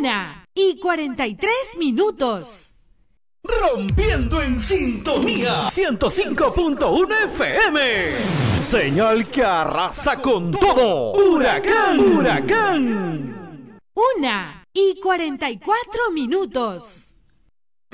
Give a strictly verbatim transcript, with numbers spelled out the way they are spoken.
Una y cuarenta y tres minutos. Rompiendo en sintonía ciento cinco punto uno F M. Señal que arrasa con todo. Huracán, huracán. Una y cuarenta y cuatro minutos.